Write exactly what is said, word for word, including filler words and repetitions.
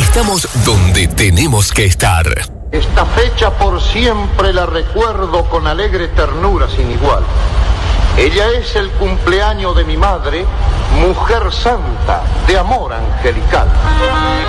estamos donde tenemos que estar. Esta fecha por siempre la recuerdo con alegre ternura sin igual. Ella es el cumpleaños de mi madre, mujer santa, de amor angelical.